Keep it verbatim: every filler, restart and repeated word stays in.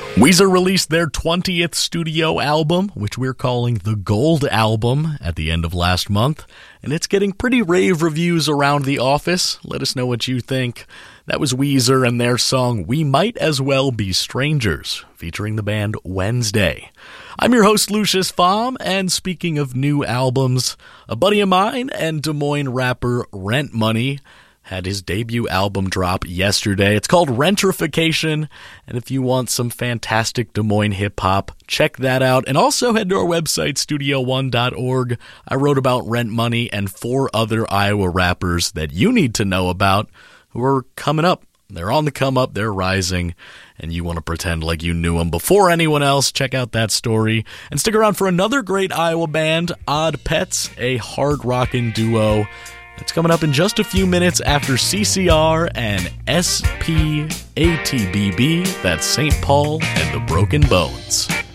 Weezer released their twentieth studio album, which we're calling the Gold Album, at the end of last month, and it's getting pretty rave reviews around the office. Let us know what you think. That was Weezer and their song We Might As Well Be Strangers, featuring the band Wednesday. I'm your host, Lucius Pfam, and speaking of new albums, a buddy of mine and Des Moines rapper Rent Money had his debut album drop yesterday. It's called Rentrification, and if you want some fantastic Des Moines hip-hop, check that out. And also head to our website, studio one dot org. I wrote about Rent Money and four other Iowa rappers that you need to know about who are coming up. They're on the come up, they're rising, and you want to pretend like you knew them before anyone else. Check out that story. And stick around for another great Iowa band, Odd Pets, a hard-rockin' duo. It's coming up in just a few minutes after C C R and S P A T B B. That's Saint Paul and the Broken Bones.